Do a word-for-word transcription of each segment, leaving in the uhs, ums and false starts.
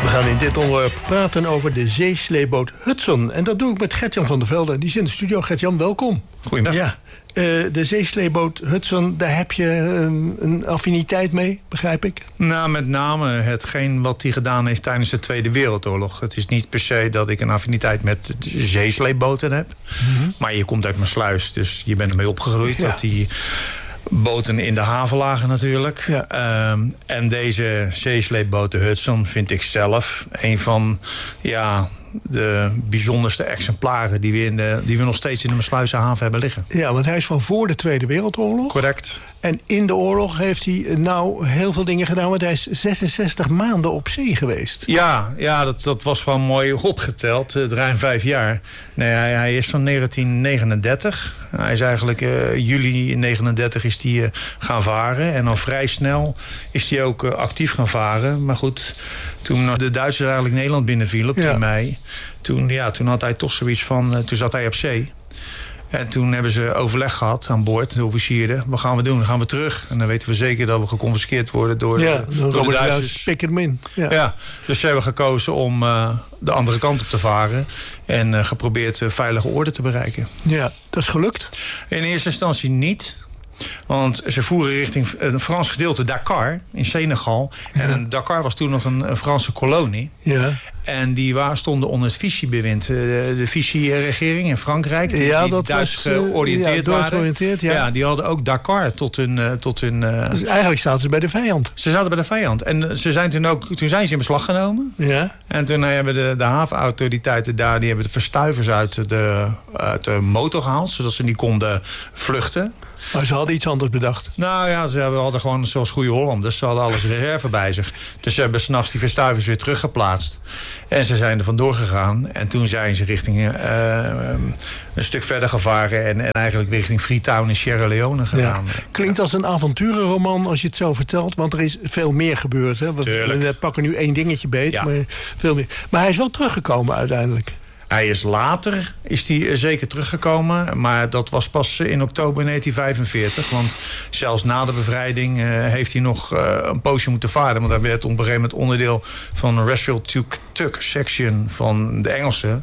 gaan in dit onderwerp praten over de zeesleeboot Hudson. En dat doe ik met Gert-Jan van der Velde. Die is in de studio. Gert-Jan, welkom. Goedemiddag. Ja, uh, de zeesleeboot Hudson, daar heb je um, een affiniteit mee, begrijp ik? Nou, met name hetgeen wat hij gedaan heeft tijdens de Tweede Wereldoorlog. Het is niet per se dat ik een affiniteit met zeesleepboten heb. Mm-hmm. Maar je komt uit mijn sluis, dus je bent ermee opgegroeid. Ja. Dat die boten in de haven lagen natuurlijk. Ja. Um, en deze zeesleepboten Hudson vind ik zelf een van ja, de bijzonderste exemplaren die we, in de, die we nog steeds in de Maasluizenhaven hebben liggen. Ja, want hij is van voor de Tweede Wereldoorlog. Correct. En in de oorlog heeft hij nou heel veel dingen gedaan, want hij is zesenzestig maanden op zee geweest. Ja, ja dat, dat was gewoon mooi opgeteld, het ruim vijf jaar. Nee, hij, hij is van negentien negenendertig. Hij is eigenlijk uh, juli negenendertig is hij uh, gaan varen. En al vrij snel is hij ook uh, actief gaan varen. Maar goed, toen de Duitsers eigenlijk Nederland binnenvielen op tien mei... Toen, ja, toen had hij toch zoiets van, uh, toen zat hij op zee. En toen hebben ze overleg gehad aan boord, de officieren. Wat gaan we doen? Dan gaan we terug. En dan weten we zeker dat we geconfiskeerd worden door, ja, de, door de Duitsers. Pik hem in. Ja. Ja, dus ze hebben gekozen om uh, de andere kant op te varen. En uh, geprobeerd uh, veilige orde te bereiken. Ja, dat is gelukt? In eerste instantie niet. Want ze voeren richting een Frans gedeelte Dakar in Senegal. Ja. En Dakar was toen nog een, een Franse kolonie. Ja. En die waar stonden onder het Vichy-bewind. De, de Vichy-regering in Frankrijk. Die, ja, die dat Duits was, georiënteerd ja, waren. Ja. ja, die hadden ook Dakar tot hun... Uh, tot hun uh, dus eigenlijk zaten ze bij de vijand. Ze zaten bij de vijand. En ze zijn toen ook toen zijn ze in beslag genomen. Ja. En toen hebben de, de havenautoriteiten daar... die hebben de verstuivers uit de, uit de motor gehaald. Zodat ze niet konden vluchten. Maar ze hadden iets anders bedacht. Nou ja, ze hadden gewoon zoals goede Hollanders. Ze hadden alles reserve bij zich. Dus ze hebben 's nachts die verstuivers weer teruggeplaatst. En ze zijn er vandoor gegaan. En toen zijn ze richting uh, een stuk verder gevaren. En, en eigenlijk richting Freetown in Sierra Leone gegaan. Ja. Klinkt als een avonturenroman als je het zo vertelt. Want er is veel meer gebeurd. Hè? We, we pakken nu één dingetje beet. Ja. Maar, veel meer. Maar hij is wel teruggekomen uiteindelijk. Hij is later is hij zeker teruggekomen. Maar dat was pas in oktober negentien vijfenveertig. Want zelfs na de bevrijding uh, heeft hij nog uh, een poosje moeten varen. Want hij werd op een gegeven moment onderdeel van een Racial Tuk Section van de Engelsen.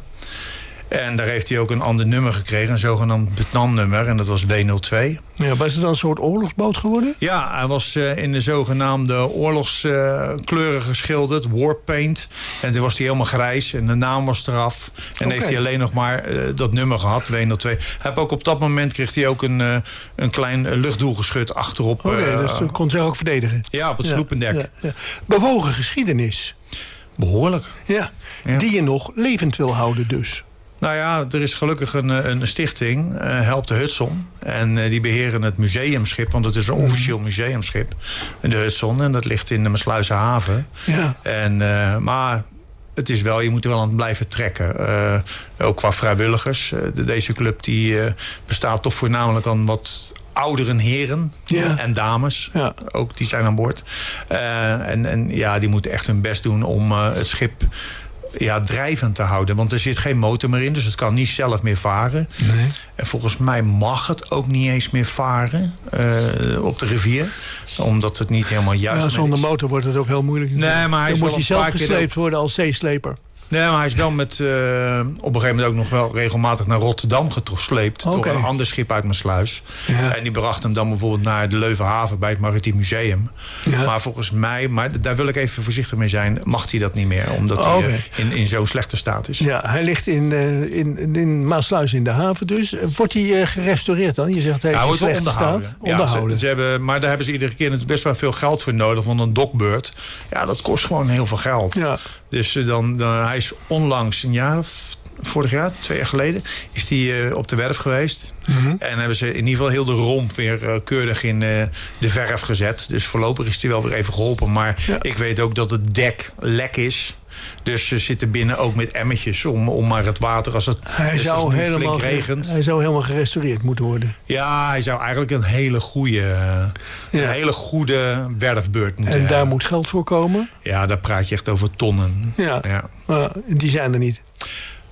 En daar heeft hij ook een ander nummer gekregen. Een zogenaamd Vietnam-nummer. En dat was W nul twee. Ja, was het dan een soort oorlogsboot geworden? Ja, hij was uh, in de zogenaamde oorlogskleuren uh, geschilderd. Warpaint. En toen was hij helemaal grijs. En de naam was eraf. En okay. heeft hij alleen nog maar uh, dat nummer gehad. W nul twee. Hij heb ook op dat moment kreeg hij ook een, uh, een klein luchtdoelgeschut achterop. Oké, okay, uh, dus dat kon zich ook verdedigen. Ja, op het ja, sloependek. Ja, ja. Bewogen geschiedenis. Behoorlijk. Ja, ja, die je nog levend wil houden dus. Nou ja, er is gelukkig een, een stichting, uh, Help de Hudson. En uh, die beheren het museumschip, want het is een officieel museumschip. De Hudson, en dat ligt in de Maasluizenhaven. Ja. En, uh, maar het is wel, je moet er wel aan blijven trekken. Uh, ook qua vrijwilligers. Uh, de, deze club die uh, bestaat toch voornamelijk aan wat ouderen heren ja. en dames. Ja. Ook die zijn aan boord. Uh, en, en ja, die moeten echt hun best doen om uh, het schip... Ja, drijvend te houden. Want er zit geen motor meer in, dus het kan niet zelf meer varen. Nee. En volgens mij mag het ook niet eens meer varen uh, op de rivier. Omdat het niet helemaal juist ja, is. Zonder motor wordt het ook heel moeilijk. Nee, maar hij Dan is moet wel hij zelf gesleept keer... worden als zeesleper. Nee, maar hij is wel met, uh, op een gegeven moment ook nog wel regelmatig naar Rotterdam gesleept. Okay. Door een ander schip uit Maasluis. Ja. En die bracht hem dan bijvoorbeeld naar de Leuvenhaven bij het Maritiem Museum. Ja. Maar volgens mij, maar daar wil ik even voorzichtig mee zijn, mag hij dat niet meer. Omdat hij okay. uh, in, in zo'n slechte staat is. Ja, hij ligt in, uh, in, in Maasluis in de haven dus. Wordt hij uh, gerestaureerd dan? Je zegt hij ja, is in slechte onderhouden. staat. Onderhouden. Ja, ze, ze hebben, maar daar hebben ze iedere keer best wel veel geld voor nodig. Want een dokbeurt, ja, dat kost gewoon heel veel geld. Ja. Dus uh, dan, dan, hij is onlangs een jaar of vorig jaar, twee jaar geleden, is hij uh, op de werf geweest. Mm-hmm. En hebben ze in ieder geval heel de romp weer uh, keurig in uh, de verf gezet. Dus voorlopig is hij wel weer even geholpen. Maar ja. ik weet ook dat het dek lek is. Dus ze zitten binnen ook met emmertjes om, om maar het water, als het, hij dus zou als het helemaal flink regent. Hij zou helemaal gerestaureerd moeten worden. Ja, hij zou eigenlijk een hele goede, ja. een hele goede werfbeurt moeten En hebben. daar moet geld voor komen? Ja, daar praat je echt over tonnen. Ja, ja. Uh, die zijn er niet.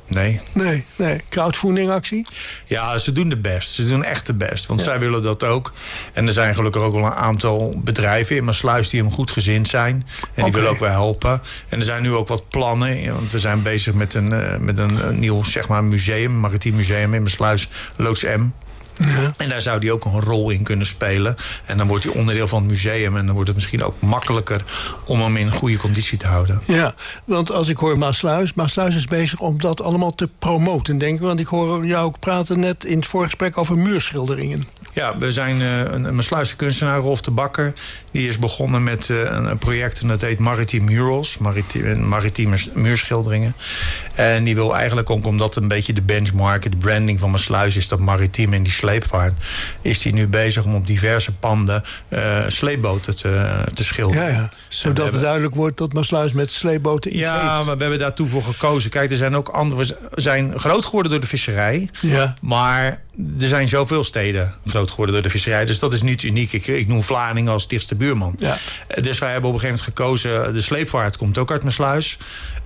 Nee. Nee, nee. Crowdfunding actie? Ja, ze doen de best. Ze doen echt de best. Want ja. zij willen dat ook. En er zijn gelukkig ook wel een aantal bedrijven in Maassluis die hem goed gezind zijn. En die okay. willen ook wel helpen. En er zijn nu ook wat plannen. Want we zijn bezig met een, uh, met een, een nieuw zeg maar, museum, een maritiem museum in Maassluis, Loods M. Ja. En daar zou die ook een rol in kunnen spelen. En dan wordt hij onderdeel van het museum. En dan wordt het misschien ook makkelijker om hem in goede conditie te houden. Ja, want als ik hoor Maassluis... Maassluis is bezig om dat allemaal te promoten, denk ik. Want ik hoor jou ook praten net in het voorgesprek over muurschilderingen. Ja, we zijn uh, een, een Maassluisse kunstenaar, Rolf de Bakker. Die is begonnen met uh, een, een project en dat heet Maritime Murals. Maritieme, maritieme muurschilderingen. En die wil eigenlijk ook, omdat een beetje de benchmark, de branding van Maassluis is dat maritiem en die sleepvaart, is hij nu bezig om op diverse panden uh, sleepboten te, te schilderen. Ja, ja. Zodat hebben, het duidelijk wordt dat Maassluis met sleepboten iets ja, heeft. Ja, maar we hebben daartoe voor gekozen. Kijk, er zijn ook andere, we zijn groot geworden door de visserij. Ja. Maar er zijn zoveel steden groot geworden door de visserij. Dus dat is niet uniek. Ik, ik noem Vlaardingen als dichtste buurman. Ja. Dus wij hebben op een gegeven moment gekozen, de sleepvaart komt ook uit Maassluis.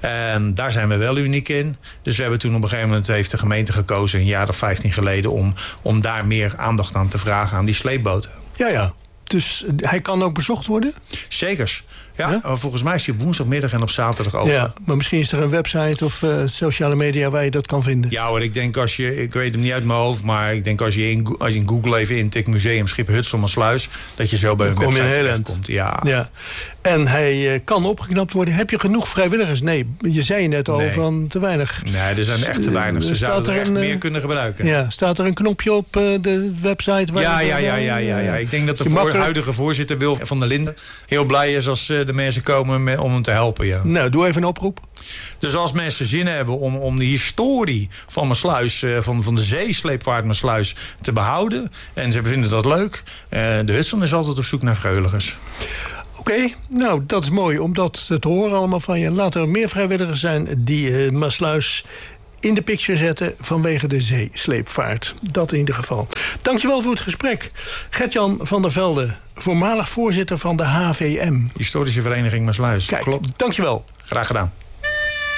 En daar zijn we wel uniek in. Dus we hebben toen op een gegeven moment, heeft de gemeente gekozen, een jaar of vijftien geleden, om, om daar meer aandacht aan te vragen aan die sleepboten. Ja, ja. Dus hij kan ook bezocht worden? Zekers. Ja, ja? Volgens mij is hij op woensdagmiddag en op zaterdag open. Ja, maar misschien is er een website of uh, sociale media waar je dat kan vinden. Ja hoor, ik denk als je, ik weet hem niet uit mijn hoofd, maar ik denk als je in, als je in Google even intikt Museum Schip Hutsel Maassluis, dat je zo bij een kom website je terechtkomt. Ja. ja. En hij uh, kan opgeknapt worden. Heb je genoeg vrijwilligers? Nee, je zei net al nee. van te weinig. Nee, er zijn echt te weinig. Ze zouden er echt een, meer kunnen gebruiken. Ja, staat er een knopje op uh, de website? Waar ja, ja, ja, ja, ja, ja. Ik denk dat de voor, makkelijk... huidige voorzitter Wil van der Linden heel blij is als uh, de mensen komen met, om hem te helpen. Ja. Nou, doe even een oproep. Dus als mensen zin hebben om, om de historie van Maassluis, uh, van, van de zeesleepvaart Maassluis te behouden, en ze vinden dat leuk, uh, de Hudson is altijd op zoek naar vrijwilligers. Oké, okay, nou dat is mooi om dat te horen allemaal van je. Laat er meer vrijwilligers zijn die uh, Maassluis in de picture zetten vanwege de zeesleepvaart. Dat in ieder geval. Dankjewel voor het gesprek. Gert-Jan van der Velde, voormalig voorzitter van de H V M. Historische Vereniging Maassluis. Kijk, klopt. Dankjewel. Graag gedaan.